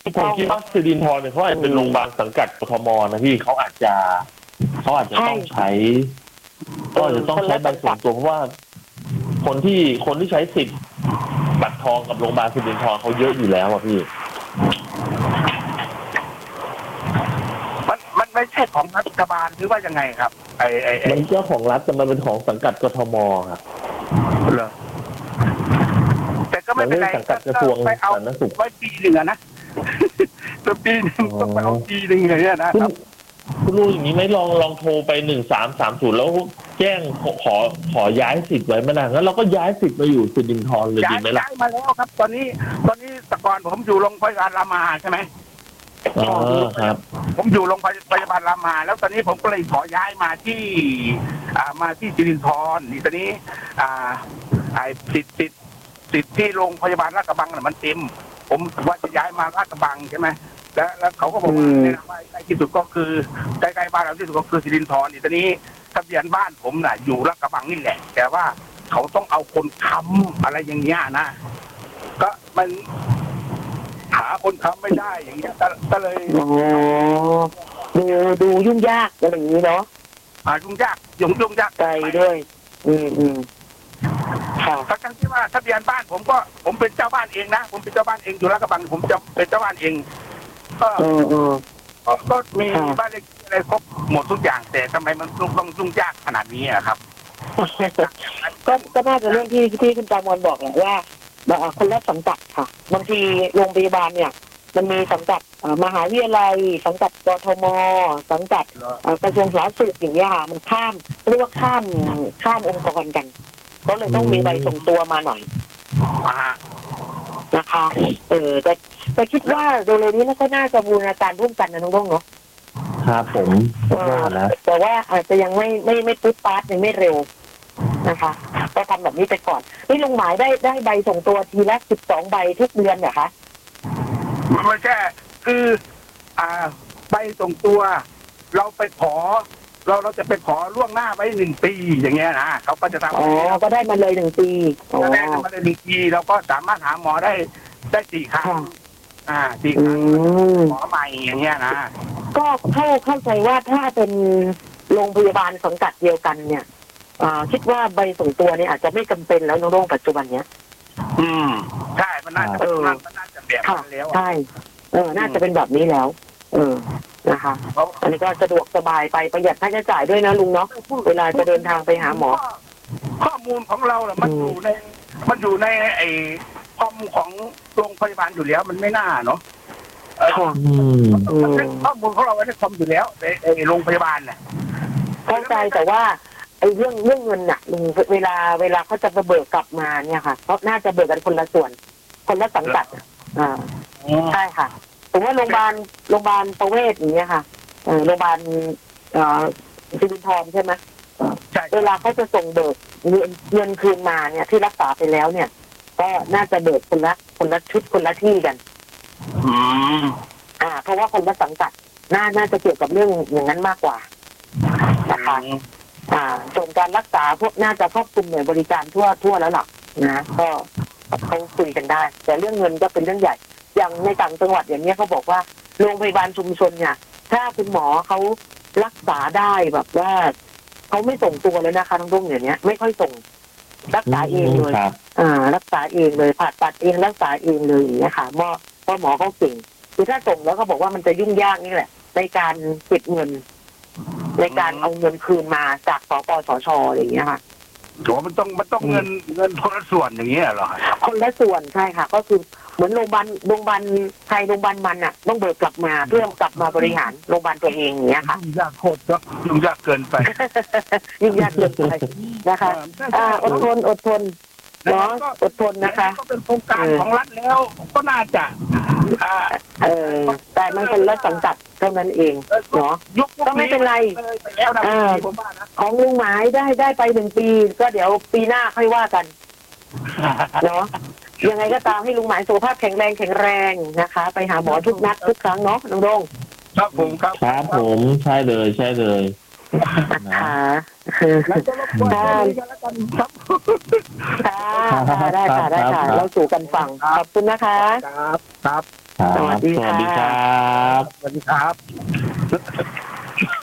ผมคิดว่าสิรินธรเนี่ยเขาอาจจะเป็นโรงพยาบาลสังกัดกทมนะพี่เขาอาจจะต้องใช้ใบส่งตัวเพราะว่าคนที่ใช้สิทธิ์บัตรทองกับโรงพยาบาลสิรินธรเขาเยอะอยู่แล้วอ่ะพี่มันไม่ใช่ของรัฐบาลหรือว่ายังไงครับมันเจ้าของรัฐแต่มันเป็นของสังกัดกทมครับเหรอแต่ก็ไม่เป็นไรสังกัดกระทรวงสาธารณสุขไว้ปีหนึ่งนะตัวปีหนึ่งต้องไปเอาปีหนึ่งเลยนะครับคุณรู้อย่างนี้ไหมลองโทรไป1330แล้วแจ้งขอย้ายสิทธิ์ไว้ไม่นานงั้นเราก็ย้ายสิทธิ์มาอยู่สิรินธรเลยดีไหมล่ะย้ายมาแล้วครับตอนนี้แต่ก่อนผมอยู่โรงพยาบาลรามาใช่ไหมครับผมอยู่โรงพยาบาลรามาแล้วตอนนี้ผมก็เลยขอย้ายมาที่สิรินธรนี่ตอนนี้ไอ้ติดที่โรงพยาบาลลาดกระบังน่ะมันเต็มผมว่าจะย้ายมาลาดกระบังใช่ไหมแล้วเขาก็บอกว่าใกล้ที่สุดก็คือใกล้บ้านเราที่สุดก็คือสิรินธรนี่ตอนนี้ทะเบียนบ้านผมน่ะอยู่ลาดกระบังนี่แหละแต่ว่าเขาต้องเอาคนค้ำอะไรอย่างเงี้ยนะก็มันหาคนค้ำไม่ได้อย่างเงี้ยก็เลยดูยุ่งยากอะไรอย่างนี้เนาะยุ่งยากใจด้วยค่ะทั้งที่ว่าทะเบียนบ้านผมเป็นเจ้าบ้านเองนะผมเป็นเจ้าบ้านเองอยู่ลาดกระบังผมจะเป็นเจ้าบ้านเองก็มีบ้านเลขที่อะไรครบหมดทุกอย่างแต่ทำไมมันต้องยุ่งยากขนาดนี้ครับก็น่าจะเรื่องที่คุณจามอนบอกแหละว่าคนละสังกัดค่ะบางทีโรงพยาบาลเนี่ยมันมีสังกัดมหาวิทยาลัยสังกัดกทมสังกัดกระทรวงสาธารณสุขอย่างเงี้ยค่ะมันเรียกว่าข้ามองค์กรกันก็เลยต้องมีใบส่งตัวมาหน่อยนะคะแต่คิดว่าโดยนี้แล้วก็น่าจะบูรณาการร่วมกันนะน้องเนาะครับผมแต่ว่าอาจจะยังไม่ปุ๊บปั๊บยังไม่เร็วนะคะก็ทำแบบนี้ไปก่อนนี่ลุงหมายได้ใบส่งตัวทีละ12 ใบทุกเดือนเหรอคะไม่ใช่คือใบส่งตัวเราไปขอเราจะไปขอล่วงหน้าไว้1 ปีอย่างเงี้ยนะเขาก็จะทำก็ได้มาเลย1 ปีได้มาเลย1 ปีเราก็สามารถหาหมอได้4 ครั้ง4 ครั้งหมอใหม่อย่างเงี้ยนะก็เข้าใจว่าถ้าเป็นโรงพยาบาลสังกัดเดียวกันเนี่ยคิดว่าใบส่งตัวเนี่ยอาจจะไม่จำเป็นแล้วในโรงปัจจุบันเนี้ยใช่มันน่าจะแบบนั้นแล้วใช่น่าจะเป็นแบบนี้แล้วนะคะอันนี้ก็สะดวกสบายไปประหยัดค่าใช้จ่ายด้วยนะลุงเนาะเวลาจะเดินทางไปหาหมอข้อมูลของเราแหละมันอยู่ในไอ้ข้อมูลของโรงพยาบาลอยู่แล้วมันไม่น่าเนาะข้อมูลของเราไว้ในคอมอยู่แล้วในโรงพยาบาลเนี่ยเข้าใจแต่ว่าไอ้เรื่องเงินน่ะลุงเวลาเขาจะเบิกกลับมาเนี่ยค่ะเขาน่าจะเบิกกันคนละส่วนคนละสังกัดใช่ค่ะผมว่าโรงพยาบาลประเวศอย่างเงี้ยค่ะโรงพยาบาลสิรินธรใช่ไหมเวลาเขาจะส่งเบิกเงินคืนมาเนี่ยที่รักษาไปแล้วเนี่ยก็น่าจะเบิกคนละชุดคนละที่กันเพราะว่าคนละสังกัดน่าจะเกี่ยวกับเรื่องอย่างนั้นมากกว่านะคะส่วนการรักษาพวกน่าจะครอบคลุมหน่วยบริการทั่วแล้วหรอกนะก็เขาคุยกันได้แต่เรื่องเงินก็เป็นเรื่องใหญ่อย่างในต่างจังหวัดอย่างนี้เขาบอกว่าโรงพยาบาลชุมชนเนี่ยถ้าคุณหมอเขารักษาได้แบบว่าเขาไม่ส่งตัวเลยนะคะทั้งรุ่งอย่างเนี้ยไม่ค่อยส่งรักษาเองเลยรักษาเองเลยผ่าตัดเองรักษาเองเลยอย่างเงี้ยค่ะเพราะหมอเขาเก่งคือถ้าส่งแล้วก็บอกว่ามันจะยุ่งยากนี่แหละในการเก็บเงินในการเอาเงินคืนมาจากสปสช.อย่างเงี้ยค่ะมันต้องเงินคนละส่วนอย่างเงี้ยเหรอคนละส่วนใช่ค่ะก็คือเหมือนโรงพยาบาลใครโรงพยาบาลมันต้องเบิกกลับมาเพื่อกลับมาบริหารโรงพยาบาลตัวเองอย่างเงี้ยค่ะยุ่งยากโคตรก็ยุ่งยากเกินไปยุ่งยากเกินไปนะคะอดทนเนาะอดทนนะคะก็เป็นโครงการของรัฐแล้วก็น่าจะแต่มันเป็นรัฐสังกัดเท่านั้นเองเนาะก็ไม่เป็นไรของลุงหมายได้ไป1 ปีก็เดี๋ยวปีหน้าค่อยว่ากันเนาะยังไงก็ตามให้ลุงหมายสุขภาพแข็งแรงนะคะไปหาหมอทุกนัดทุกครั้งเนาะน้องดงครับผมครับผมใช่เลยค่ะได้ค่ะเราสู่กันฟังขอบคุณนะคะครับครับสวัสดีสวัสดีครับสวัสดีครับ